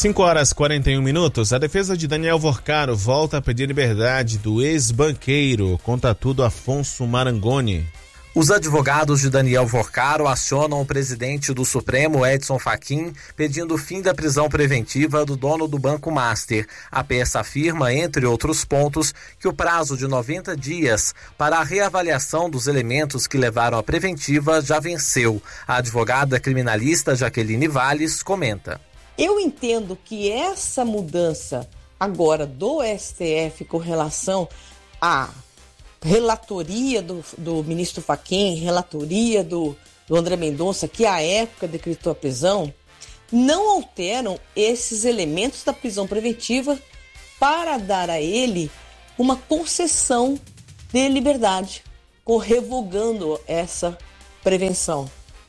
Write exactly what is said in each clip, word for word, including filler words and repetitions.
cinco horas e quarenta e um minutos. A defesa de Daniel Vorcaro volta a pedir liberdade do ex-banqueiro. Conta tudo Afonso Marangoni. Os advogados de Daniel Vorcaro acionam o presidente do Supremo, Edson Fachin, pedindo o fim da prisão preventiva do dono do Banco Master. A peça afirma, entre outros pontos, que o prazo de noventa dias para a reavaliação dos elementos que levaram à preventiva já venceu. A advogada criminalista Jaqueline Valles comenta. Eu entendo que essa mudança agora do S T F com relação a relatoria do, do ministro Fachin, relatoria do, do André Mendonça, que à época decretou a prisão, não alteram esses elementos da prisão preventiva para dar a ele uma concessão de liberdade, revogando essa prevenção.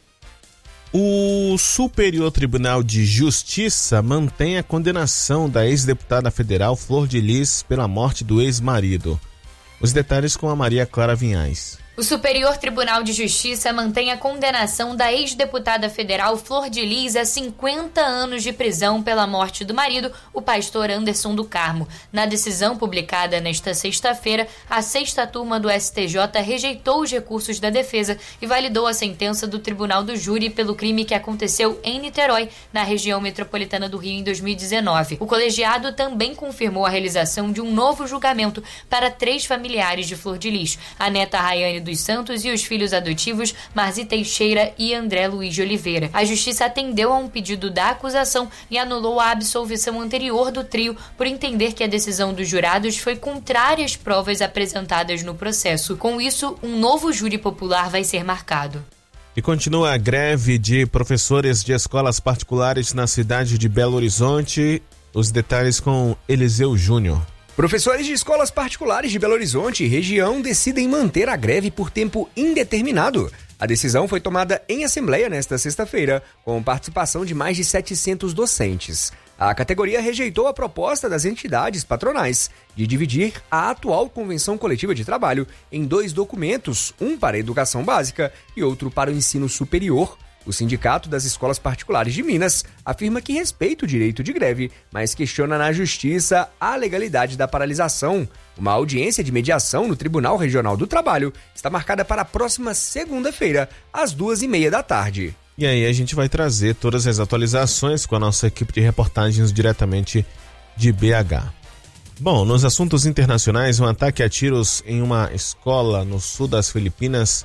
O Superior Tribunal de Justiça mantém a condenação da ex-deputada federal Flor de Lis pela morte do ex-marido. Os detalhes com a Maria Clara Vinhais. O Superior Tribunal de Justiça mantém a condenação da ex-deputada federal Flor de Lis a cinquenta anos de prisão pela morte do marido, o pastor Anderson do Carmo. Na decisão publicada nesta sexta-feira, a sexta turma do S T J rejeitou os recursos da defesa e validou a sentença do Tribunal do Júri pelo crime que aconteceu em Niterói, na região metropolitana do Rio, em dois mil e dezenove. O colegiado também confirmou a realização de um novo julgamento para três familiares de Flor de Lis, a neta Rayane dos Santos e os filhos adotivos Marzi Teixeira e André Luiz de Oliveira. A justiça atendeu a um pedido da acusação e anulou a absolvição anterior do trio por entender que a decisão dos jurados foi contrária às provas apresentadas no processo. Com isso, um novo júri popular vai ser marcado. E continua a greve de professores de escolas particulares na cidade de Belo Horizonte. Os detalhes com Eliseu Júnior. Professores de escolas particulares de Belo Horizonte e região decidem manter a greve por tempo indeterminado. A decisão foi tomada em assembleia nesta sexta-feira, com participação de mais de setecentos docentes. A categoria rejeitou a proposta das entidades patronais de dividir a atual Convenção Coletiva de Trabalho em dois documentos, um para a educação básica e outro para o ensino superior. O Sindicato das Escolas Particulares de Minas afirma que respeita o direito de greve, mas questiona na Justiça a legalidade da paralisação. Uma audiência de mediação no Tribunal Regional do Trabalho está marcada para a próxima segunda-feira, às duas e meia da tarde. E aí a gente vai trazer todas as atualizações com a nossa equipe de reportagens diretamente de B H. Bom, nos assuntos internacionais, um ataque a tiros em uma escola no sul das Filipinas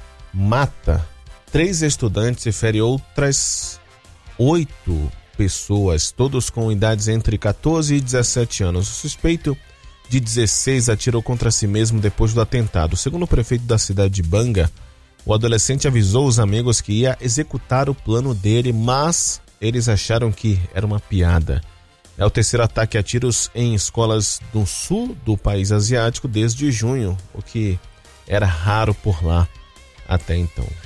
mata três estudantes e fere outras oito pessoas, todos com idades entre catorze e dezessete anos. O suspeito de dezesseis atirou contra si mesmo depois do atentado. Segundo o prefeito da cidade de Banga, o adolescente avisou os amigos que ia executar o plano dele, mas eles acharam que era uma piada. É o terceiro ataque a tiros em escolas do sul do país asiático desde junho, o que era raro por lá até então.